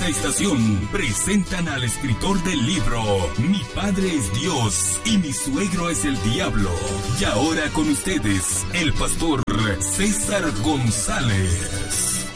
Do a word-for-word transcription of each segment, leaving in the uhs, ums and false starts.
esta estación presentan al escritor del libro Mi Padre es Dios y mi suegro es el diablo. Y ahora con ustedes, el pastor César González.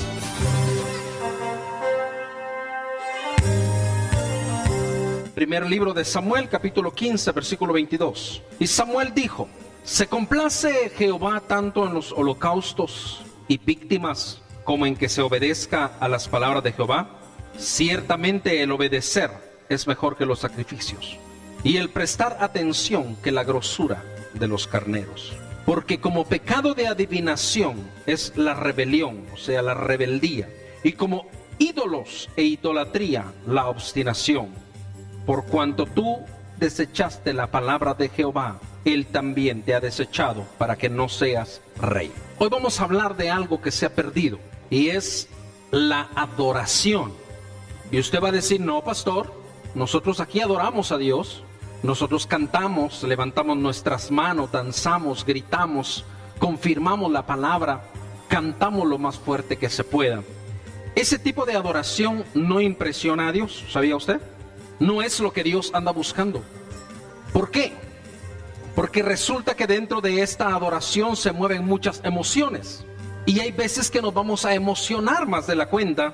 Primer libro de Samuel, capítulo quince, versículo veintidós. Y Samuel dijo: ¿se complace Jehová tanto en los holocaustos y víctimas como en que se obedezca a las palabras de Jehová? Ciertamente el obedecer es mejor que los sacrificios, y el prestar atención que la grosura de los carneros. Porque como pecado de adivinación es la rebelión, o sea, la rebeldía, y como ídolos e idolatría la obstinación. Por cuanto tú desechaste la palabra de Jehová, Él también te ha desechado para que no seas rey. Hoy vamos a hablar de algo que se ha perdido, y es la adoración. Y usted va a decir: no, pastor, nosotros aquí adoramos a Dios. Nosotros cantamos, levantamos nuestras manos, danzamos, gritamos, confirmamos la palabra, cantamos lo más fuerte que se pueda. Ese tipo de adoración no impresiona a Dios, ¿sabía usted? No es lo que Dios anda buscando. ¿Por qué? Porque resulta que dentro de esta adoración se mueven muchas emociones. Y hay veces que nos vamos a emocionar más de la cuenta,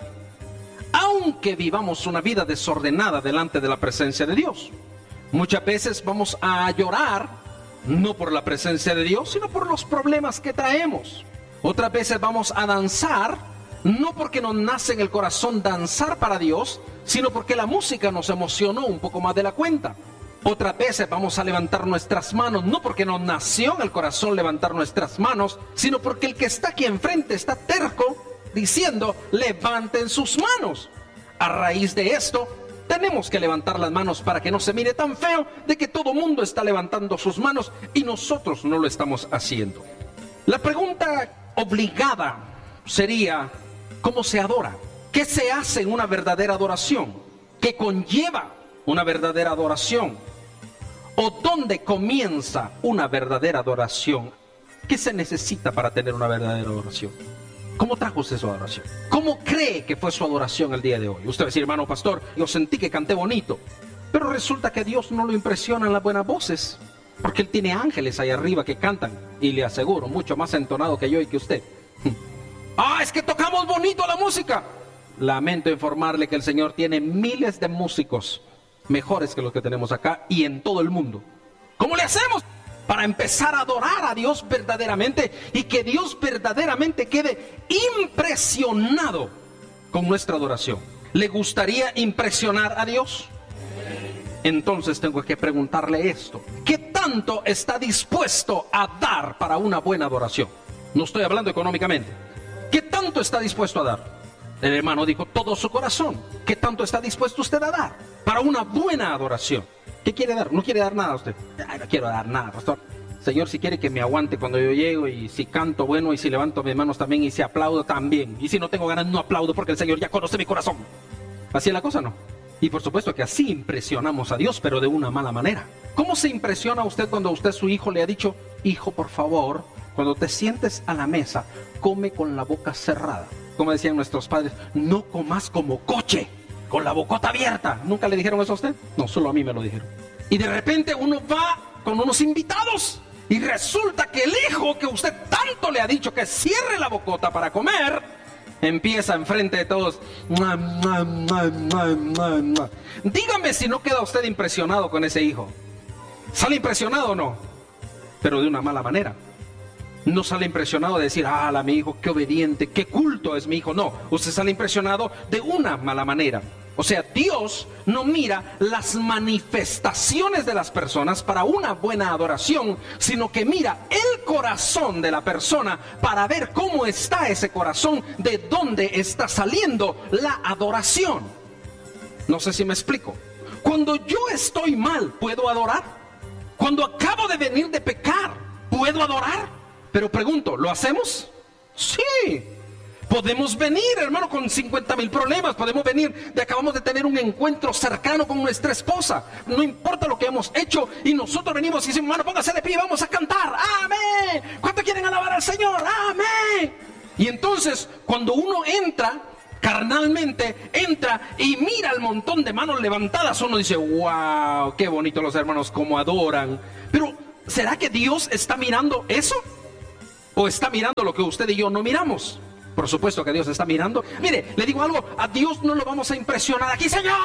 aunque vivamos una vida desordenada delante de la presencia de Dios. Muchas veces vamos a llorar, no por la presencia de Dios, sino por los problemas que traemos. Otras veces vamos a danzar, no porque nos nace en el corazón danzar para Dios, sino porque la música nos emocionó un poco más de la cuenta. Otras veces vamos a levantar nuestras manos, no porque nos nació en el corazón levantar nuestras manos, sino porque el que está aquí enfrente está terco, diciendo: levanten sus manos. A raíz de esto, tenemos que levantar las manos para que no se mire tan feo de que todo mundo está levantando sus manos y nosotros no lo estamos haciendo. La pregunta obligada sería: ¿cómo se adora? ¿Qué se hace en una verdadera adoración? ¿Qué conlleva una verdadera adoración? ¿O dónde comienza una verdadera adoración? ¿Qué se necesita para tener una verdadera adoración? ¿Cómo trajo usted su adoración? ¿Cómo cree que fue su adoración el día de hoy? Usted va a decir: hermano pastor, yo sentí que canté bonito. Pero resulta que a Dios no lo impresionan las buenas voces, porque Él tiene ángeles ahí arriba que cantan, y le aseguro, mucho más entonado que yo y que usted. ¡Ah, es que tocamos bonito la música! Lamento informarle que el Señor tiene miles de músicos mejores que los que tenemos acá y en todo el mundo. ¿Cómo le hacemos para empezar a adorar a Dios verdaderamente y que Dios verdaderamente quede impresionado con nuestra adoración? ¿Le gustaría impresionar a Dios? Entonces tengo que preguntarle esto: ¿qué tanto está dispuesto a dar para una buena adoración? No estoy hablando económicamente. ¿Qué tanto está dispuesto a dar? El hermano dijo: todo su corazón. ¿Qué tanto está dispuesto usted a dar para una buena adoración? ¿Qué quiere dar? ¿No quiere dar nada usted? Ay, no quiero dar nada, pastor. Señor, si quiere que me aguante cuando yo llego, y si canto, bueno, y si levanto mis manos también, y si aplaudo también. Y si no tengo ganas, no aplaudo, porque el Señor ya conoce mi corazón. Así es la cosa, ¿no? Y por supuesto que así impresionamos a Dios, pero de una mala manera. ¿Cómo se impresiona usted cuando usted, su hijo, le ha dicho: hijo, por favor, cuando te sientes a la mesa, come con la boca cerrada? Como decían nuestros padres: no comas como coche, con la bocota abierta. ¿Nunca le dijeron eso a usted? No, solo a mí me lo dijeron. Y de repente uno va con unos invitados y resulta que el hijo que usted tanto le ha dicho que cierre la bocota para comer, empieza enfrente de todos: mua, mua, mua, mua, mua, mua. Dígame si no queda usted impresionado con ese hijo. ¿Sale impresionado o no? Pero de una mala manera. No sale impresionado de decir: ah, mi hijo, qué obediente, qué culto es mi hijo. No, usted sale impresionado de una mala manera. O sea, Dios no mira las manifestaciones de las personas para una buena adoración, sino que mira el corazón de la persona para ver cómo está ese corazón, de dónde está saliendo la adoración. No sé si me explico. Cuando yo estoy mal, ¿puedo adorar? Cuando acabo de venir de pecar, ¿puedo adorar? Pero pregunto, ¿lo hacemos? Sí. Podemos venir, hermano, con cincuenta mil problemas. Podemos venir de acabamos de tener un encuentro cercano con nuestra esposa. No importa lo que hemos hecho, y nosotros venimos y decimos: hermano, póngase de pie, vamos a cantar. ¡Amén! ¿Cuánto quieren alabar al Señor? ¡Amén! Y entonces, cuando uno entra carnalmente entra y mira el montón de manos levantadas, uno dice, wow, qué bonito los hermanos como adoran. Pero ¿será que Dios está mirando eso? ¿O está mirando lo que usted y yo no miramos? Por supuesto que Dios está mirando. Mire, le digo algo, a Dios no lo vamos a impresionar aquí, Señor.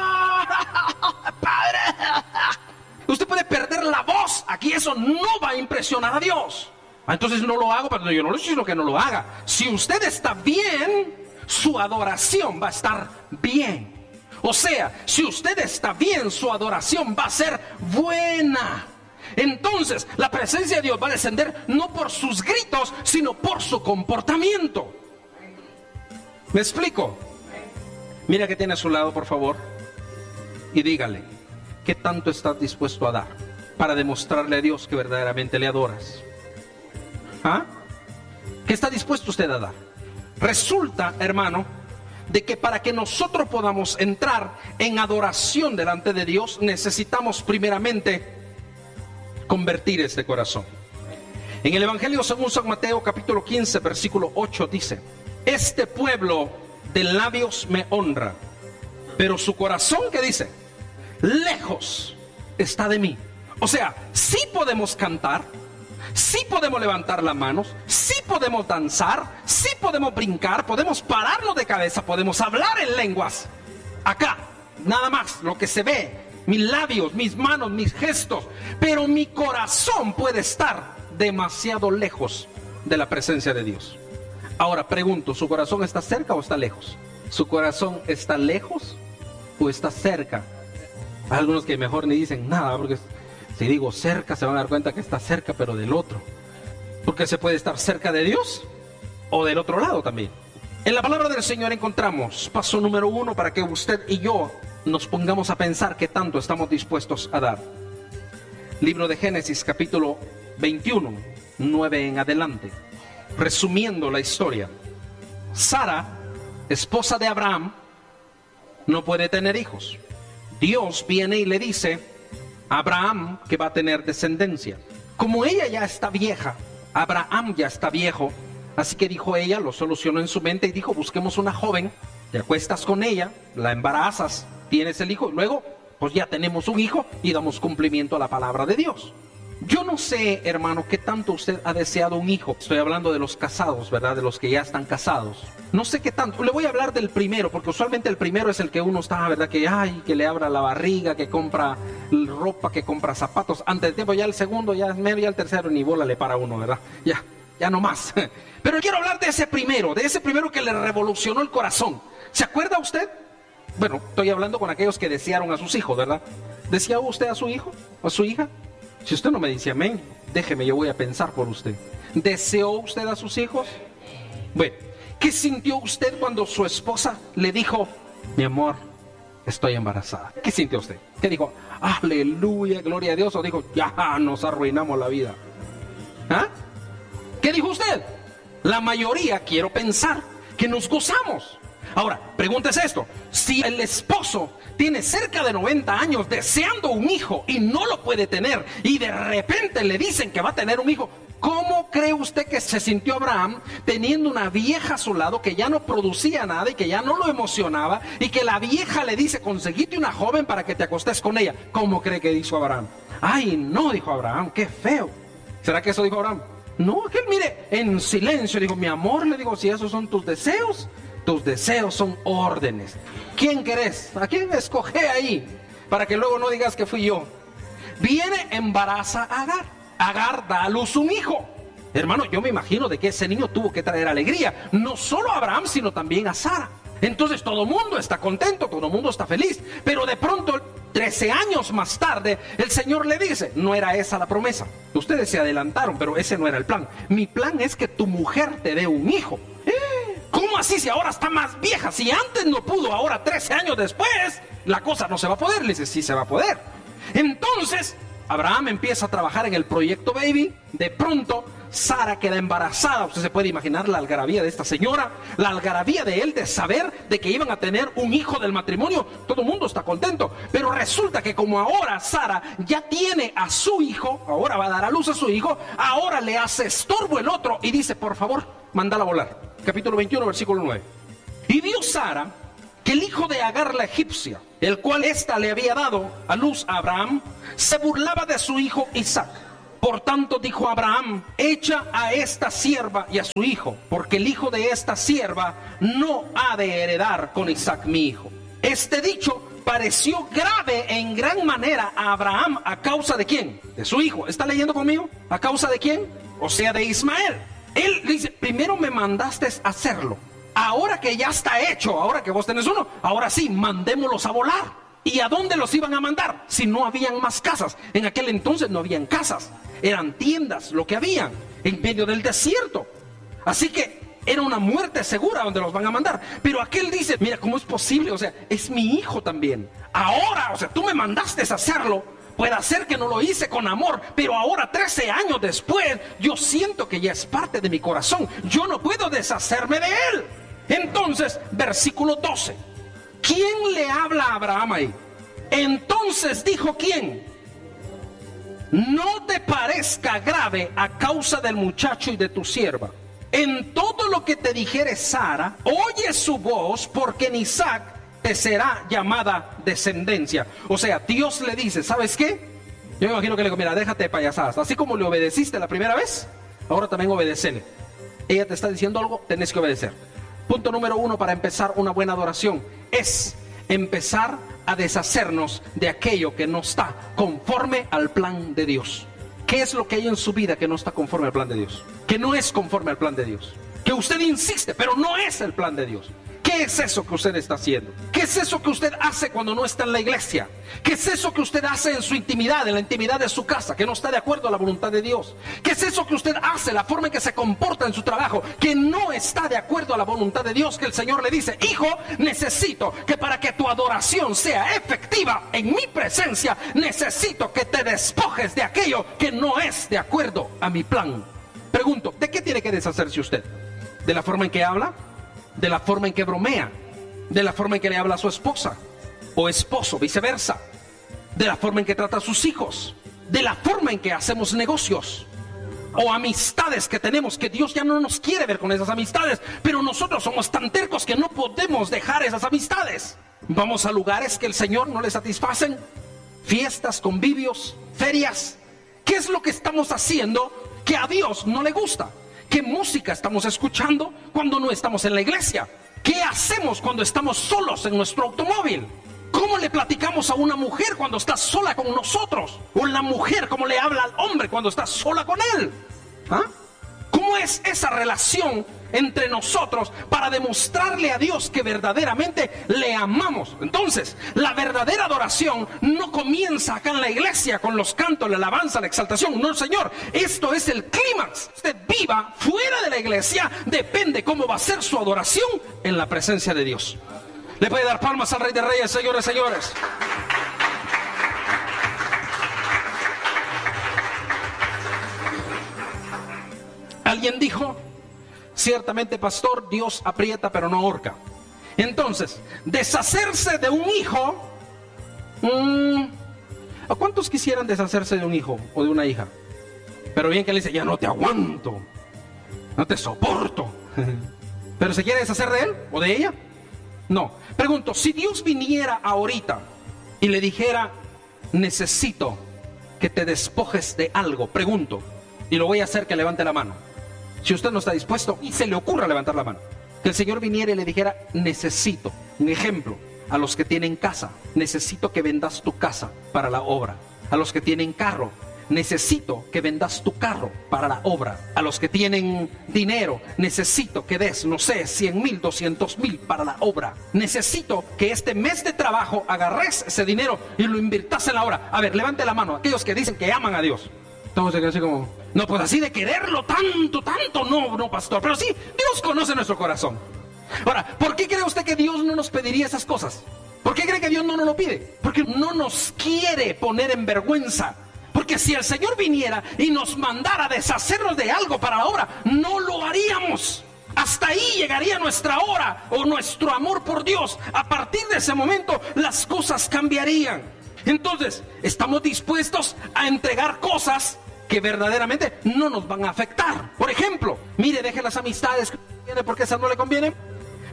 Padre, usted puede perder la voz aquí, eso no va a impresionar a Dios. Entonces no lo hago, pero yo no le estoy diciendo que no lo haga. Si usted está bien, su adoración va a estar bien. O sea, si usted está bien, su adoración va a ser buena. Entonces la presencia de Dios va a descender no por sus gritos, sino por su comportamiento. ¿Me explico? Mira que tiene a su lado, por favor, y dígale, ¿qué tanto estás dispuesto a dar para demostrarle a Dios que verdaderamente le adoras? ¿Ah? ¿Qué está dispuesto usted a dar? Resulta, hermano, de que para que nosotros podamos entrar en adoración delante de Dios, necesitamos primeramente convertir este corazón. En el Evangelio según San Mateo, capítulo quince, versículo ocho, dice: este pueblo de labios me honra, pero su corazón, ¿qué dice? Lejos está de mí. O sea, sí podemos cantar, sí podemos levantar las manos, sí podemos danzar, sí podemos brincar, podemos pararnos de cabeza, podemos hablar en lenguas. Acá, nada más, lo que se ve, mis labios, mis manos, mis gestos, pero mi corazón puede estar demasiado lejos de la presencia de Dios. Ahora pregunto, ¿su corazón está cerca o está lejos? ¿Su corazón está lejos o está cerca? Hay algunos que mejor ni dicen nada, porque si digo cerca se van a dar cuenta que está cerca, pero del otro. Porque se puede estar cerca de Dios o del otro lado también. En la palabra del Señor encontramos paso número uno para que usted y yo nos pongamos a pensar qué tanto estamos dispuestos a dar. Libro de Génesis, capítulo veintiuno, nueve en adelante. Resumiendo la historia, Sara, esposa de Abraham, no puede tener hijos. Dios viene y le dice a Abraham que va a tener descendencia. Como ella ya está vieja, Abraham ya está viejo, así que dijo ella, lo solucionó en su mente y dijo: busquemos una joven, te acuestas con ella, la embarazas, tienes el hijo, y luego pues ya tenemos un hijo y damos cumplimiento a la palabra de Dios. Yo no sé, hermano, qué tanto usted ha deseado un hijo. Estoy hablando de los casados, ¿verdad? De los que ya están casados. No sé qué tanto. Le voy a hablar del primero, porque usualmente el primero es el que uno está, ¿verdad? Que ay, que le abra la barriga, que compra ropa, que compra zapatos. Antes del tiempo, ya el segundo, ya es medio, ya el tercero, ni bola le para uno, ¿verdad? Ya, ya no más. Pero quiero hablar de ese primero, de ese primero que le revolucionó el corazón. ¿Se acuerda usted? Bueno, estoy hablando con aquellos que desearon a sus hijos, ¿verdad? ¿Deseaba usted a su hijo? ¿A su hija? Si usted no me dice amén, déjeme, yo voy a pensar por usted. ¿Deseó usted a sus hijos? Bueno, ¿qué sintió usted cuando su esposa le dijo: mi amor, estoy embarazada? ¿Qué sintió usted? ¿Qué dijo? Aleluya, gloria a Dios. ¿O dijo: ya nos arruinamos la vida? ¿Ah? ¿Qué dijo usted? La mayoría, quiero pensar, que nos gozamos. Ahora, pregúntese esto: si el esposo tiene cerca de noventa años deseando un hijo y no lo puede tener, y de repente le dicen que va a tener un hijo, ¿cómo cree usted que se sintió Abraham teniendo una vieja a su lado que ya no producía nada y que ya no lo emocionaba, y que la vieja le dice: conseguite una joven para que te acostes con ella? ¿Cómo cree que dijo Abraham? Ay, no, dijo Abraham, qué feo. ¿Será que eso dijo Abraham? No, que él, mire, en silencio dijo: mi amor, le digo, si esos son tus deseos, tus deseos son órdenes. ¿Quién querés? ¿A quién escoge ahí? Para que luego no digas que fui yo. Viene, embaraza a Agar. Agar da a luz un hijo. Hermano, yo me imagino de que ese niño tuvo que traer alegría, no solo a Abraham, sino también a Sara. Entonces todo el mundo está contento, todo el mundo está feliz. Pero de pronto, trece años más tarde, el Señor le dice: no era esa la promesa. Ustedes se adelantaron, pero ese no era el plan. Mi plan es que tu mujer te dé un hijo. ¿Cómo así si ahora está más vieja? Si antes no pudo, ahora trece años después, la cosa no se va a poder. Le dice: sí se va a poder. Entonces Abraham empieza a trabajar en el proyecto Baby. De pronto Sara queda embarazada. Usted se puede imaginar la algarabía de esta señora, la algarabía de él de saber de que iban a tener un hijo del matrimonio. Todo el mundo está contento, pero resulta que como ahora Sara ya tiene a su hijo, ahora va a dar a luz a su hijo, ahora le hace estorbo el otro y dice: por favor, mándala a volar. Capítulo veintiuno, versículo nueve. Y vio Sara que el hijo de Agar la egipcia, el cual ésta le había dado a luz a Abraham, se burlaba de su hijo Isaac. Por tanto dijo Abraham: echa a esta sierva y a su hijo, porque el hijo de esta sierva no ha de heredar con Isaac mi hijo. Este dicho pareció grave en gran manera a Abraham. ¿A causa de quién? De su hijo. ¿Está leyendo conmigo? ¿A causa de quién? O sea, de Ismael. Él dice: primero me mandaste a hacerlo, ahora que ya está hecho, ahora que vos tenés uno, ahora sí, mandémoslos a volar. ¿Y a dónde los iban a mandar? Si no habían más casas. En aquel entonces no habían casas, eran tiendas lo que habían en medio del desierto. Así que era una muerte segura donde los van a mandar. Pero aquel dice: mira, ¿cómo es posible? O sea, es mi hijo también. Ahora, o sea, tú me mandaste a hacerlo. Puede ser que no lo hice con amor, pero ahora, trece años después, yo siento que ya es parte de mi corazón. Yo no puedo deshacerme de él. Entonces, versículo doce. ¿Quién le habla a Abraham ahí? Entonces dijo: ¿quién? No te parezca grave a causa del muchacho y de tu sierva. En todo lo que te dijere Sara, oye su voz, porque en Isaac te será llamada descendencia. O sea, Dios le dice: ¿sabes qué? Yo me imagino que le digo: mira, déjate de payasadas. Así como le obedeciste la primera vez, ahora también obedecele. Ella te está diciendo algo, tenés que obedecer. Punto número uno para empezar una buena adoración es empezar a deshacernos de aquello que no está conforme al plan de Dios. ¿Qué es lo que hay en su vida que no está conforme al plan de Dios? Que no es conforme al plan de Dios. Que usted insiste, pero no es el plan de Dios. ¿Qué es eso que usted está haciendo? ¿Qué es eso que usted hace cuando no está en la iglesia? ¿Qué es eso que usted hace en su intimidad, en la intimidad de su casa, que no está de acuerdo a la voluntad de Dios? ¿Qué es eso que usted hace, la forma en que se comporta en su trabajo, que no está de acuerdo a la voluntad de Dios? Que el Señor le dice: hijo, necesito que para que tu adoración sea efectiva en mi presencia, necesito que te despojes de aquello que no es de acuerdo a mi plan. Pregunto, ¿de qué tiene que deshacerse usted? ¿De la forma en que habla? ¿De la forma en que bromea? ¿De la forma en que le habla a su esposa o esposo, viceversa? ¿De la forma en que trata a sus hijos? ¿De la forma en que hacemos negocios? ¿O amistades que tenemos que Dios ya no nos quiere ver con esas amistades, pero nosotros somos tan tercos que no podemos dejar esas amistades? ¿Vamos a lugares que el Señor no le satisfacen? ¿Fiestas, convivios, ferias? ¿Qué es lo que estamos haciendo que a Dios no le gusta? ¿Qué música estamos escuchando cuando no estamos en la iglesia? ¿Qué hacemos cuando estamos solos en nuestro automóvil? ¿Cómo le platicamos a una mujer cuando está sola con nosotros? ¿O la mujer cómo le habla al hombre cuando está sola con él? ¿Ah? ¿Cómo es esa relación entre nosotros para demostrarle a Dios que verdaderamente le amamos? Entonces, la verdadera adoración no comienza acá en la iglesia con los cantos, la alabanza, la exaltación. No, Señor, esto es el clímax. Usted viva fuera de la iglesia, depende cómo va a ser su adoración en la presencia de Dios. Le puede dar palmas al Rey de Reyes, señores, señores. Alguien dijo: ciertamente, pastor, Dios aprieta pero no ahorca. Entonces, deshacerse de un hijo, mmm, ¿a cuántos quisieran deshacerse de un hijo o de una hija? Pero bien que le dice: ya no te aguanto, no te soporto. ¿Pero se quiere deshacer de él o de ella? No. Pregunto, si Dios viniera ahorita y le dijera: necesito que te despojes de algo, pregunto, y lo voy a hacer que levante la mano. Si usted no está dispuesto y se le ocurra levantar la mano, que el Señor viniera y le dijera: necesito, un ejemplo, a los que tienen casa, necesito que vendas tu casa para la obra. A los que tienen carro, necesito que vendas tu carro para la obra. A los que tienen dinero, necesito que des, no sé, cien mil, doscientos mil para la obra. Necesito que este mes de trabajo agarres ese dinero y lo invirtas en la obra. A ver, levante la mano aquellos que dicen que aman a Dios. Entonces, así como, no, pues así de quererlo tanto, tanto, no, no, pastor, pero sí, Dios conoce nuestro corazón. Ahora, ¿por qué cree usted que Dios no nos pediría esas cosas? ¿Por qué cree que Dios no nos lo pide? Porque no nos quiere poner en vergüenza. Porque si el Señor viniera y nos mandara a deshacernos de algo para la obra, no lo haríamos. Hasta ahí llegaría nuestra hora o nuestro amor por Dios. A partir de ese momento, las cosas cambiarían. Entonces, estamos dispuestos a entregar cosas que verdaderamente no nos van a afectar. Por ejemplo, mire, deje las amistades que no le convienen porque esas no le convienen.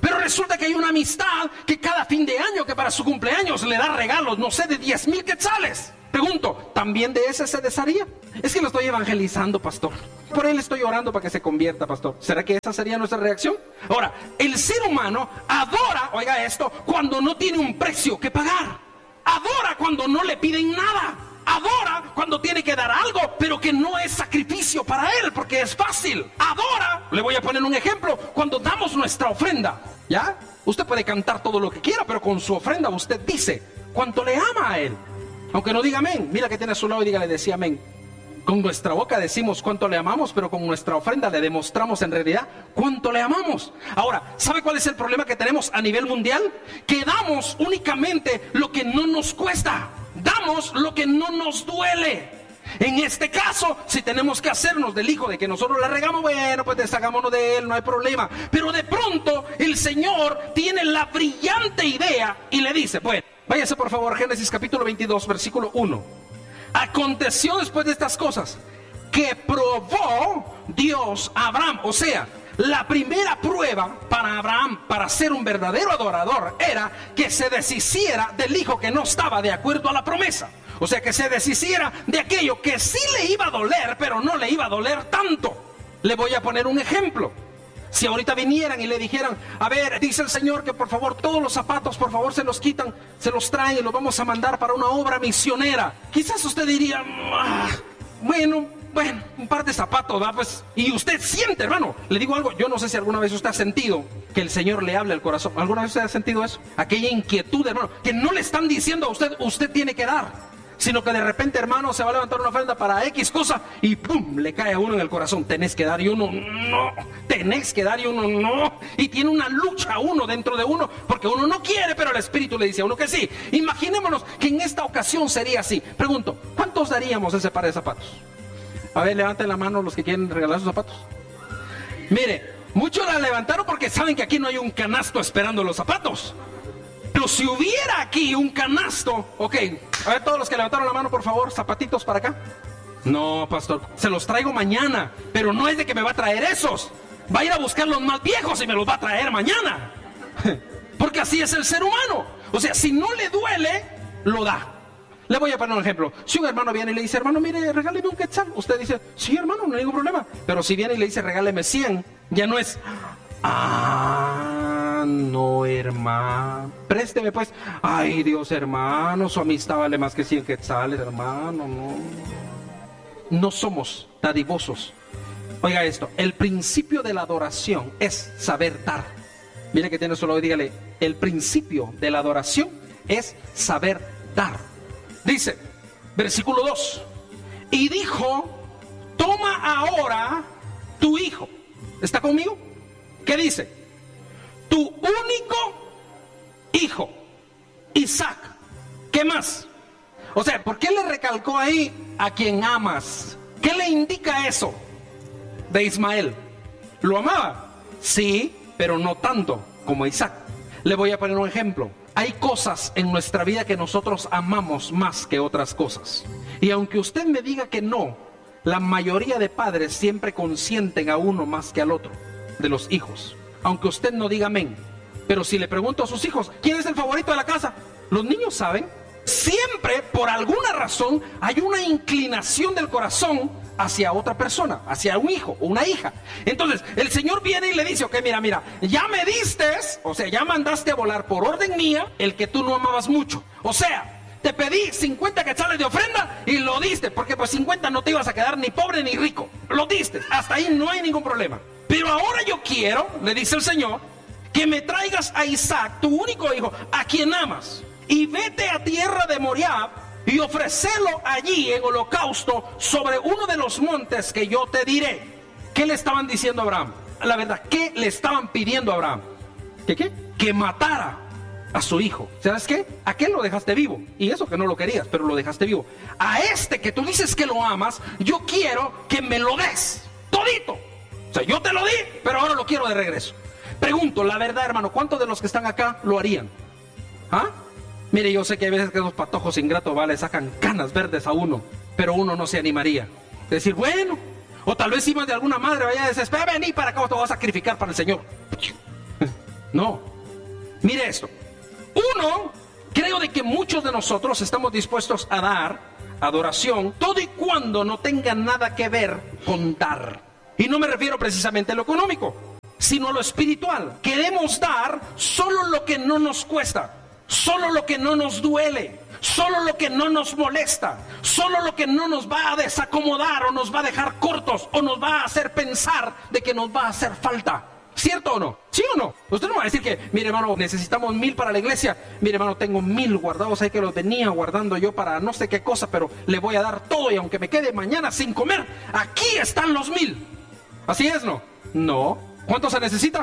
Pero resulta que hay una amistad que cada fin de año, que para su cumpleaños le da regalos, no sé, de diez mil quetzales. Pregunto, ¿también de ese se desharía? Es que lo estoy evangelizando, pastor. Por él estoy orando para que se convierta, pastor. ¿Será que esa sería nuestra reacción? Ahora, el ser humano adora, oiga esto, cuando no tiene un precio que pagar. Adora cuando no le piden nada. Adora cuando tiene que dar algo, pero que no es sacrificio para él, porque es fácil. Adora, le voy a poner un ejemplo, cuando damos nuestra ofrenda, ¿ya? Usted puede cantar todo lo que quiera, pero con su ofrenda usted dice cuánto le ama a él. Aunque no diga amén, mira que tiene a su lado y dígale, decía amén. Con nuestra boca decimos cuánto le amamos, pero con nuestra ofrenda le demostramos en realidad cuánto le amamos. Ahora, ¿sabe cuál es el problema que tenemos a nivel mundial? Que damos únicamente lo que no nos cuesta. Damos lo que no nos duele. En este caso, si tenemos que hacernos del hijo de que nosotros le regamos, bueno, pues deshagámonos de él, no hay problema. Pero de pronto el Señor tiene la brillante idea y le dice, bueno, váyase por favor a Génesis capítulo veintidós, versículo uno. Aconteció después de estas cosas que probó Dios a Abraham. O sea, la primera prueba para Abraham para ser un verdadero adorador era que se deshiciera del hijo que no estaba de acuerdo a la promesa. O sea, que se deshiciera de aquello que sí le iba a doler, pero no le iba a doler tanto. Le voy a poner un ejemplo. Si ahorita vinieran y le dijeran, a ver, dice el Señor que por favor todos los zapatos, por favor se los quitan, se los traen y los vamos a mandar para una obra misionera. Quizás usted diría, ah, bueno, bueno, un par de zapatos, ¿verdad? Pues, y usted siente, hermano, le digo algo, yo no sé si alguna vez usted ha sentido que el Señor le habla al corazón. ¿Alguna vez usted ha sentido eso? Aquella inquietud, hermano, que no le están diciendo a usted, usted tiene que dar, sino que de repente, hermano, se va a levantar una ofrenda para X cosa y ¡pum! Le cae a uno en el corazón. Tenés que dar y uno no. Tenés que dar y uno no. Y tiene una lucha uno dentro de uno, porque uno no quiere, pero el Espíritu le dice a uno que sí. Imaginémonos que en esta ocasión sería así. Pregunto, ¿cuántos daríamos ese par de zapatos? A ver, levanten la mano los que quieren regalar sus zapatos. Mire, muchos la levantaron porque saben que aquí no hay un canasto esperando los zapatos. Pero si hubiera aquí un canasto, ok, a ver todos los que levantaron la mano, por favor, zapatitos para acá. No, pastor, se los traigo mañana, pero no es de que me va a traer esos. Va a ir a buscar los más viejos y me los va a traer mañana. Porque así es el ser humano. O sea, si no le duele, lo da. Le voy a poner un ejemplo. Si un hermano viene y le dice, hermano, mire, regáleme un quetzal. Usted dice, sí, hermano, no hay ningún problema. Pero si viene y le dice, regáleme cien, ya no es, ah, no, hermano, présteme pues. Ay, Dios, hermano, su amistad vale más que cien quetzales, hermano, no. No somos dadivosos. Oiga esto, el principio de la adoración es saber dar. Mire que tiene solo, dígale, el principio de la adoración es saber dar. Dice, versículo dos, y dijo, toma ahora tu hijo. ¿Está conmigo? ¿Qué dice? Tu único hijo, Isaac. ¿Qué más? O sea, ¿por qué le recalcó ahí a quien amas? ¿Qué le indica eso de Ismael? ¿Lo amaba? Sí, pero no tanto como Isaac. Le voy a poner un ejemplo. Hay cosas en nuestra vida que nosotros amamos más que otras cosas. Y aunque usted me diga que no, la mayoría de padres siempre consienten a uno más que al otro de los hijos. Aunque usted no diga amén. Pero si le pregunto a sus hijos, ¿quién es el favorito de la casa? Los niños saben. Siempre, por alguna razón, hay una inclinación del corazón hacia otra persona, hacia un hijo o una hija. Entonces, el Señor viene y le dice, ok, mira, mira, ya me diste, o sea, ya mandaste a volar por orden mía el que tú no amabas mucho. O sea, te pedí cincuenta quetzales de ofrenda y lo diste, porque pues cincuenta no te ibas a quedar ni pobre ni rico. Lo diste, hasta ahí no hay ningún problema. Pero ahora yo quiero, le dice el Señor, que me traigas a Isaac, tu único hijo, a quien amas. Y vete a tierra de Moriah y ofrecelo allí en holocausto sobre uno de los montes que yo te diré. ¿Qué le estaban diciendo a Abraham? La verdad, ¿qué le estaban pidiendo a Abraham? ¿Qué qué? Que matara a su hijo. ¿Sabes qué? A aquel lo dejaste vivo. Y eso que no lo querías, pero lo dejaste vivo. A este que tú dices que lo amas, yo quiero que me lo des. Todito. O sea, yo te lo di, pero ahora lo quiero de regreso. Pregunto, la verdad, hermano, ¿cuántos de los que están acá lo harían? ¿Ah? Mire, yo sé que hay veces que esos patojos ingratos, vale, sacan canas verdes a uno, pero uno no se animaría. Es decir, bueno, o tal vez si más de alguna madre vaya a decir, espera, vení para acá, te voy a sacrificar para el Señor. No. Mire esto. Uno, creo de que muchos de nosotros estamos dispuestos a dar adoración todo y cuando no tenga nada que ver con dar. Y no me refiero precisamente a lo económico, sino a lo espiritual. Queremos dar solo lo que no nos cuesta, solo lo que no nos duele, solo lo que no nos molesta, solo lo que no nos va a desacomodar o nos va a dejar cortos o nos va a hacer pensar de que nos va a hacer falta. ¿Cierto o no? ¿Sí o no? Usted no va a decir que, mire hermano, necesitamos mil para la iglesia. Mire hermano, tengo mil guardados ahí que los venía guardando yo para no sé qué cosa, pero le voy a dar todo y aunque me quede mañana sin comer, aquí están los mil. ¿Así es, no? No. ¿Cuánto se necesita?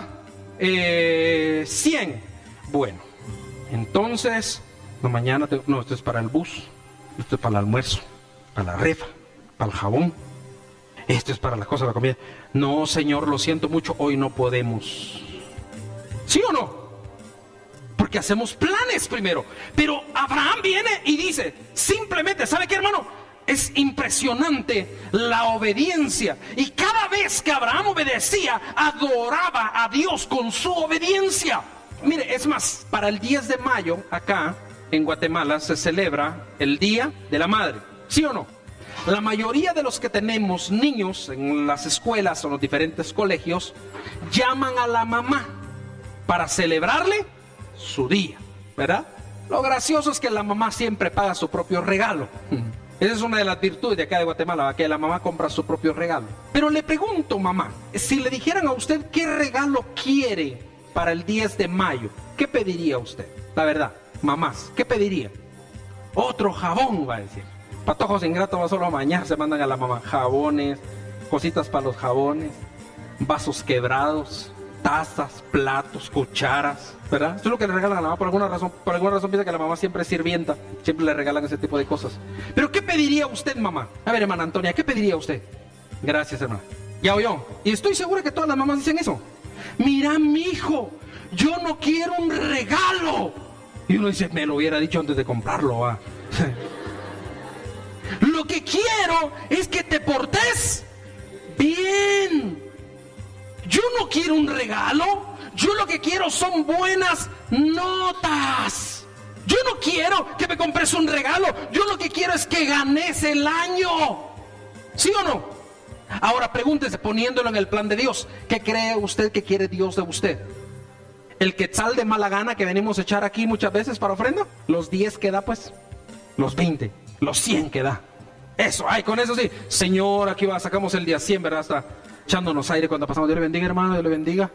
Eh, cien. Bueno, entonces, no, mañana, te, no, esto es para el bus, esto es para el almuerzo, para la refa, para el jabón. Esto es para las cosas de la comida. No, Señor, lo siento mucho, hoy no podemos. ¿Sí o no? Porque hacemos planes primero. Pero Abraham viene y dice, simplemente, ¿sabe qué, hermano? Es impresionante la obediencia. Y cada vez que Abraham obedecía, adoraba a Dios con su obediencia. Mire, es más, para el diez de mayo, acá en Guatemala, se celebra el Día de la Madre. ¿Sí o no? La mayoría de los que tenemos niños en las escuelas o en los diferentes colegios llaman a la mamá para celebrarle su día, ¿verdad? Lo gracioso es que la mamá siempre paga su propio regalo. Esa es una de las virtudes de acá de Guatemala, que la mamá compra su propio regalo. Pero le pregunto, mamá, si le dijeran a usted qué regalo quiere para el diez de mayo, ¿qué pediría usted? La verdad, mamás, ¿qué pediría? Otro jabón, va a decir. Patojos ingratos va solo a bañarse, mandan a la mamá jabones, cositas para los jabones, vasos quebrados, tazas, platos, cucharas, ¿verdad? Esto es lo que le regalan a la mamá por alguna razón. Por alguna razón piensa que la mamá siempre es sirvienta, siempre le regalan ese tipo de cosas. Pero ¿qué pediría usted, mamá? A ver, hermana Antonia, ¿qué pediría usted? Gracias, hermana. Ya oyó. Y estoy segura que todas las mamás dicen eso. Mira, mi hijo, yo no quiero un regalo. Y uno dice, me lo hubiera dicho antes de comprarlo, ¿va? Lo que quiero es que te portes bien. Yo no quiero un regalo. Yo lo que quiero son buenas notas. Yo no quiero que me compres un regalo. Yo lo que quiero es que ganes el año. ¿Sí o no? Ahora pregúntese, poniéndolo en el plan de Dios, ¿qué cree usted que quiere Dios de usted? ¿El quetzal de mala gana que venimos a echar aquí muchas veces para ofrenda? ¿Los diez que da, pues? ¿Los veinte? Los cien que da. Eso, ay, con eso sí. Señor, aquí va, sacamos el día cien, ¿verdad? Hasta echándonos aire cuando pasamos. Dios le bendiga, hermano, Dios le bendiga.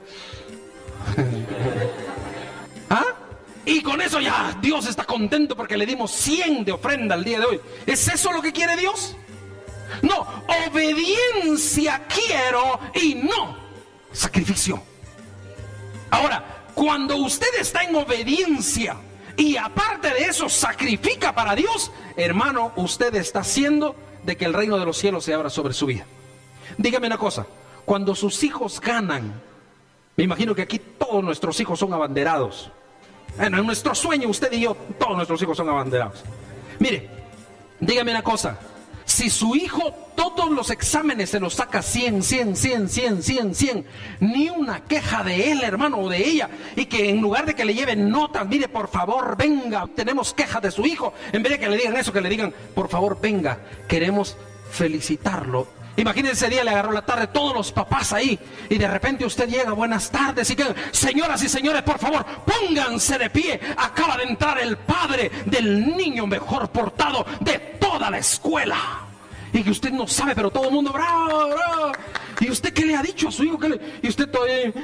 ¿Ah? Y con eso ya Dios está contento porque le dimos cien de ofrenda el día de hoy. ¿Es eso lo que quiere Dios? No, obediencia quiero y no sacrificio. Ahora, cuando usted está en obediencia y aparte de eso sacrifica para Dios, hermano, usted está haciendo de que el reino de los cielos se abra sobre su vida. Dígame una cosa, cuando sus hijos ganan, me imagino que aquí todos nuestros hijos son abanderados. Bueno, en nuestro sueño, usted y yo, todos nuestros hijos son abanderados. Mire, dígame una cosa, si su hijo todos los exámenes se los saca cien, cien, cien, cien, cien, cien, ni una queja de él, hermano, o de ella, y que en lugar de que le lleven notas, mire, por favor, venga, tenemos queja de su hijo, en vez de que le digan eso, que le digan, por favor, venga, queremos felicitarlo. Imagínense, ese día le agarró la tarde todos los papás ahí, y de repente usted llega, buenas tardes, y que, señoras y señores, por favor, pónganse de pie, acaba de entrar el padre del niño mejor portado de toda la escuela. Y que usted no sabe, pero todo el mundo, bravo, bravo. ¿Y usted qué le ha dicho a su hijo? ¿Qué le... Y usted todavía...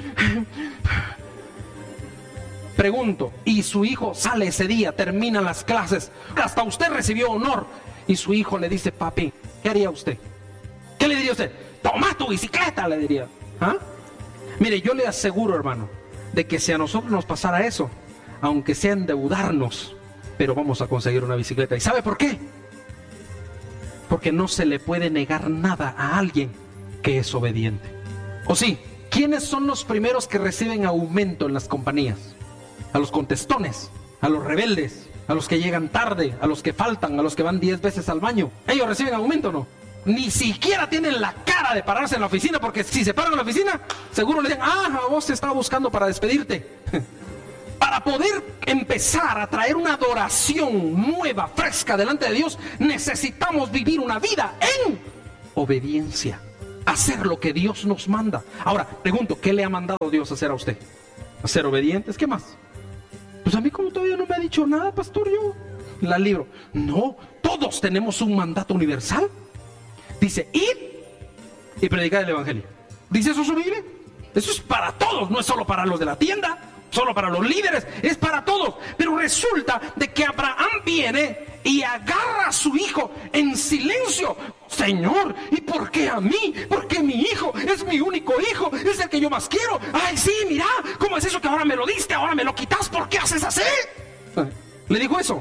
Pregunto, y su hijo sale ese día, termina las clases, hasta usted recibió honor, y su hijo le dice, papi, ¿qué haría usted? ¿Qué le diría usted? Toma tu bicicleta, le diría. ¿Ah? Mire, yo le aseguro, hermano, de que si a nosotros nos pasara eso, aunque sea endeudarnos, pero vamos a conseguir una bicicleta. ¿Y sabe por qué? Porque no se le puede negar nada a alguien que es obediente. ¿O sí? ¿Quiénes son los primeros que reciben aumento en las compañías? A los contestones, a los rebeldes, a los que llegan tarde, a los que faltan, a los que van diez veces al baño. ¿Ellos reciben aumento o no? ni siquiera tienen la cara de pararse en la oficina, porque si se paran en la oficina, seguro le dicen, ah, vos te estaba buscando para despedirte. Para poder empezar a traer una adoración nueva, fresca delante de Dios, necesitamos vivir una vida en obediencia, hacer lo que Dios nos manda. Ahora, pregunto, ¿qué le ha mandado Dios a hacer a usted? ¿A ser obedientes? ¿Qué más? Pues a mí como todavía no me ha dicho nada, pastor, yo la libro. No, todos tenemos un mandato universal. Dice, id y predicar el evangelio. ¿Dice eso su Biblia? Eso es para todos, no es solo para los de la tienda, solo para los líderes, es para todos. Pero resulta de que Abraham viene y agarra a su hijo en silencio. Señor, ¿y por qué a mí? Porque mi hijo es mi único hijo, es el que yo más quiero. Ay, sí, mira, ¿cómo es eso que ahora me lo diste, ahora me lo quitas? ¿Por qué haces así? ¿Le dijo eso?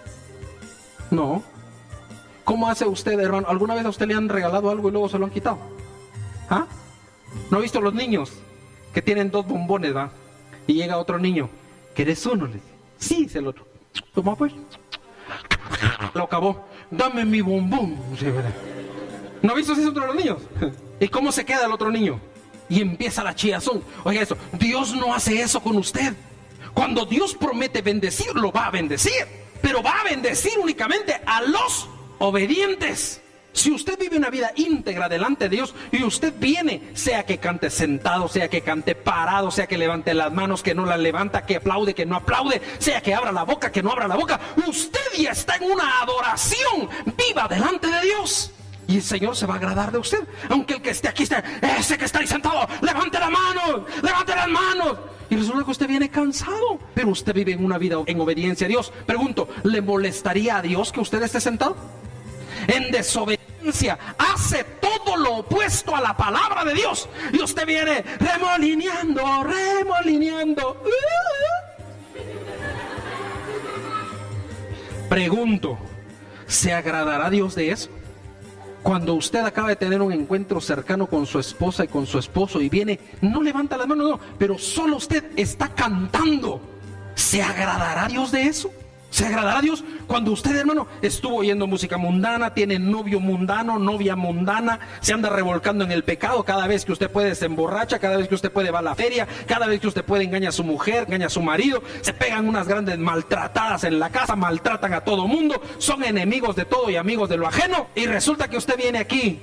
No. ¿Cómo hace usted, hermano? ¿Alguna vez a usted le han regalado algo y luego se lo han quitado? ¿Ah? ¿No ha visto los niños que tienen dos bombones, va? Y llega otro niño, ¿querés uno? Le dice, sí, es el otro. Toma pues. Lo acabó. Dame mi bombón. ¿No ha visto si es otro de los niños? ¿Y cómo se queda el otro niño? Y empieza la chillazón. Oiga eso, Dios no hace eso con usted. Cuando Dios promete bendecir, lo va a bendecir. Pero va a bendecir únicamente a los obedientes. Si usted vive una vida íntegra delante de Dios y usted viene, sea que cante sentado, sea que cante parado, sea que levante las manos, que no las levanta, que aplaude, que no aplaude, sea que abra la boca, que no abra la boca, usted ya está en una adoración viva delante de Dios. Y el Señor se va a agradar de usted. Aunque el que esté aquí esté, ese que está ahí sentado, levante las manos, levante las manos. Y resulta que usted viene cansado, pero usted vive en una vida en obediencia a Dios. Pregunto, ¿le molestaría a Dios que usted esté sentado? En desobediencia, hace todo lo opuesto a la palabra de Dios. Y usted viene remolineando, remolineando. Pregunto, ¿se agradará Dios de eso? Cuando usted acaba de tener un encuentro cercano con su esposa y con su esposo y viene, no levanta las manos, no, pero solo usted está cantando, ¿se agradará Dios de eso? ¿Se agradará a Dios cuando usted, hermano, estuvo oyendo música mundana, tiene novio mundano, novia mundana, se anda revolcando en el pecado? Cada vez que usted puede se emborracha, cada vez que usted puede va a la feria, cada vez que usted puede engaña a su mujer, engaña a su marido, se pegan unas grandes maltratadas en la casa, maltratan a todo mundo, son enemigos de todo y amigos de lo ajeno, y resulta que usted viene aquí,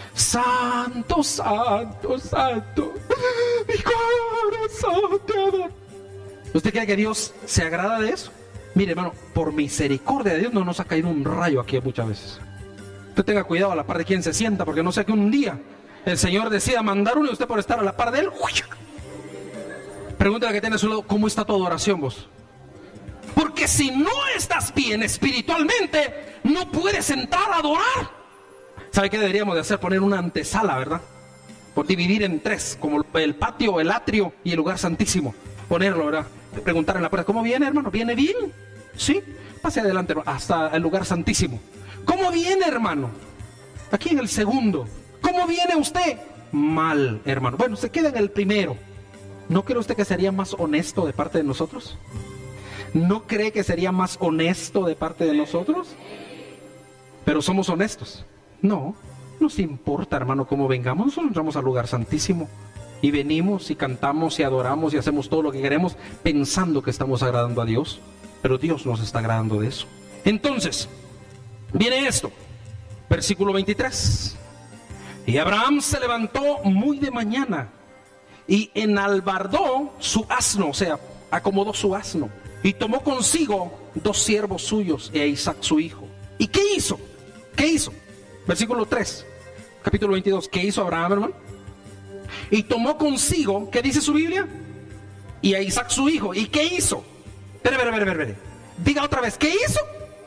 santo, santo, santo, mi corazón te adora. ¿Usted cree que Dios se agrada de eso? Mire, hermano, por misericordia de Dios no nos ha caído un rayo aquí muchas veces. Usted tenga cuidado a la par de quien se sienta, porque no sea que un día el Señor decida mandar uno y usted por estar a la par de él, pregúntale que tiene a su lado, ¿cómo está tu adoración vos? Porque si no estás bien espiritualmente, no puedes entrar a adorar. ¿Sabe qué deberíamos de hacer? Poner una antesala, ¿verdad? Por dividir en tres, como el patio, el atrio y el lugar santísimo. Ponerlo, ¿verdad? Preguntar en la puerta, ¿cómo viene, hermano? ¿Viene bien? Sí, pase adelante hasta el lugar santísimo. ¿Cómo viene, hermano? Aquí en el segundo. ¿Cómo viene usted? Mal, hermano. Bueno, se queda en el primero. ¿No cree usted que sería más honesto de parte de nosotros? ¿No cree que sería más honesto de parte de nosotros? Pero somos honestos. No, nos importa, hermano, cómo vengamos. Nosotros entramos al lugar santísimo y venimos y cantamos y adoramos y hacemos todo lo que queremos pensando que estamos agradando a Dios, pero Dios nos está agradando de eso. Entonces, viene esto, versículo veintitrés. Y Abraham se levantó muy de mañana y enalbardó su asno, o sea, acomodó su asno, y tomó consigo dos siervos suyos y a Isaac su hijo. ¿Y qué hizo? ¿Qué hizo? Versículo tres, capítulo veintidós. ¿Qué hizo Abraham, hermano? Y tomó consigo, ¿qué dice su Biblia? Y a Isaac su hijo. ¿Y qué hizo? Espere, espere, espere, espere. Diga otra vez, ¿qué hizo?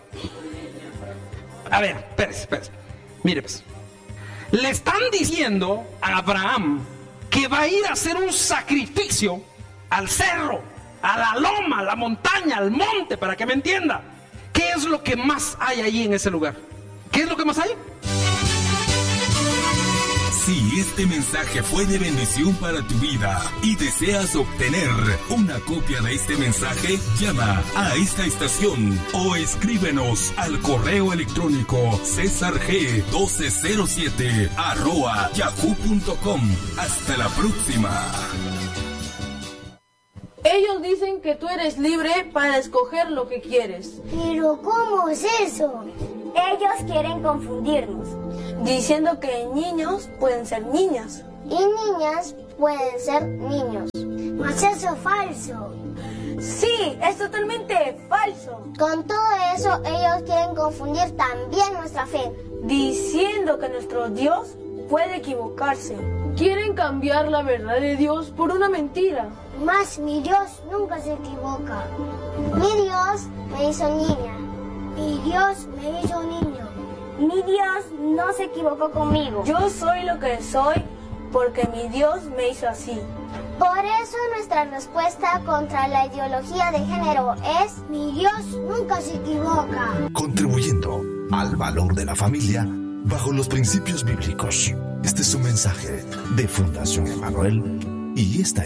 A ver, espérese, espérese. Mire pues. Le están diciendo a Abraham que va a ir a hacer un sacrificio al cerro, a la loma, a la montaña, al monte, para que me entienda. ¿Qué es lo que más hay allí en ese lugar? ¿Qué es lo que más hay? Si este mensaje fue de bendición para tu vida y deseas obtener una copia de este mensaje, llama a esta estación o escríbenos al correo electrónico cesar g doce cero siete arroba yahoo punto com. Hasta la próxima. Ellos dicen que tú eres libre para escoger lo que quieres. ¿Pero cómo es eso? Ellos quieren confundirnos, diciendo que niños pueden ser niñas. Y niñas pueden ser niños. Mas eso es falso. Sí, es totalmente falso. Con todo eso, ellos quieren confundir también nuestra fe, diciendo que nuestro Dios puede equivocarse. Quieren cambiar la verdad de Dios por una mentira. Mas mi Dios nunca se equivoca. Mi Dios me hizo niña. Mi Dios me hizo niño. Mi Dios no se equivocó conmigo. Yo soy lo que soy porque mi Dios me hizo así. Por eso nuestra respuesta contra la ideología de género es: mi Dios nunca se equivoca. Contribuyendo al valor de la familia bajo los principios bíblicos. Este es un mensaje de Fundación Emmanuel y esta